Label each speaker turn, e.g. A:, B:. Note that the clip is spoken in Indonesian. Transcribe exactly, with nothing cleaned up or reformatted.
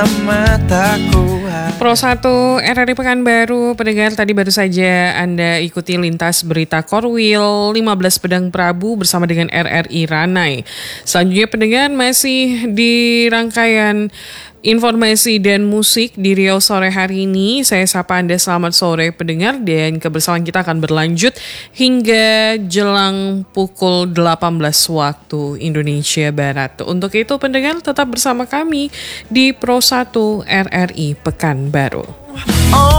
A: mataku.
B: Pro satu R R I Pekanbaru, pendengar tadi baru saja Anda ikuti lintas berita Korwil lima belas Pedang Prabu bersama dengan R R I Ranai. Selanjutnya pendengar masih di rangkaian informasi dan musik di Riau sore hari ini. Saya sapa Anda selamat sore pendengar, dan kebersamaan kita akan berlanjut hingga jelang pukul delapan belas waktu Indonesia Barat. Untuk itu pendengar tetap bersama kami di Pro satu R R I Pekanbaru.
A: Oh.